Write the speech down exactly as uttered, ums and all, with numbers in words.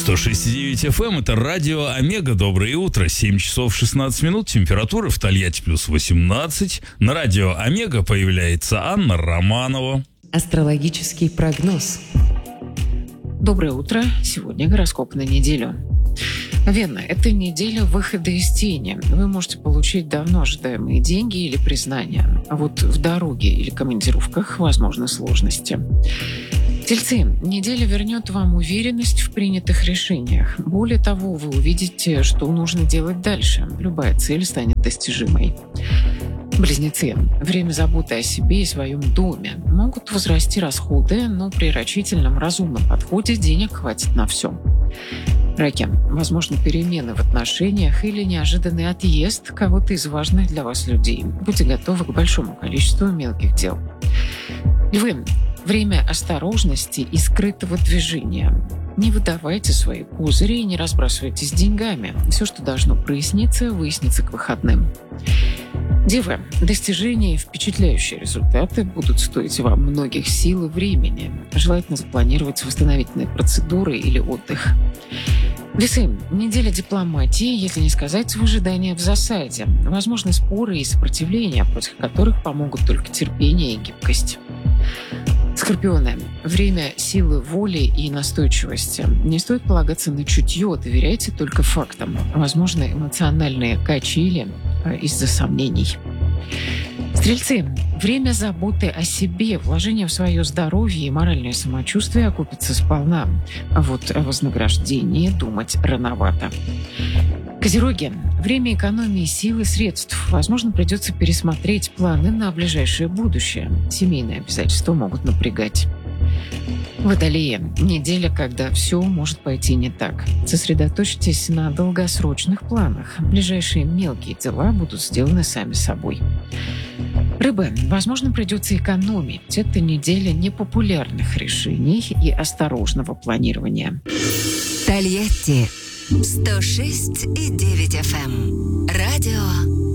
сто шесть и девять эф эм, это радио Омега. Доброе утро, семь часов шестнадцать минут, температура в Тольятти плюс восемнадцать. На радио Омега появляется Анна Романова. Астрологический прогноз. Доброе утро, сегодня гороскоп на неделю. Верно, это неделя выхода из тени. Вы можете получить давно ожидаемые деньги или признания. А вот в дороге или командировках возможны сложности. Тельцы, неделя вернет вам уверенность в принятых решениях. Более того, вы увидите, что нужно делать дальше. Любая цель станет достижимой. Близнецы, время заботы о себе и своем доме. Могут возрасти расходы, но при рачительном, разумном подходе денег хватит на все. Раки, возможно, перемены в отношениях или неожиданный отъезд кого-то из важных для вас людей. Будьте готовы к большому количеству мелких дел. Львы, время осторожности и скрытого движения. Не выдавайте свои козыри и не разбрасывайтесь деньгами. Все, что должно проясниться, выяснится к выходным. Девы, достижения и впечатляющие результаты будут стоить вам многих сил и времени. Желательно запланировать восстановительные процедуры или отдых. Весы, неделя дипломатии, если не сказать выжидания в засаде. Возможны споры и сопротивления, против которых помогут только терпение и гибкость. Скорпионы, время силы воли и настойчивости. Не стоит полагаться на чутье, доверяйте только фактам. Возможны эмоциональные качели из-за сомнений. Стрельцы, время заботы о себе, вложение в свое здоровье и моральное самочувствие окупится сполна. А вот о вознаграждении думать рановато. Козероги, время экономии сил и средств. Возможно, придется пересмотреть планы на ближайшее будущее. Семейные обязательства могут напрягать. Водолеи, неделя, когда все может пойти не так. Сосредоточьтесь на долгосрочных планах. Ближайшие мелкие дела будут сделаны сами собой. Рыбы, возможно, придется экономить. Это неделя непопулярных решений и осторожного планирования. Тольятти сто шесть и девять эф эм. Радио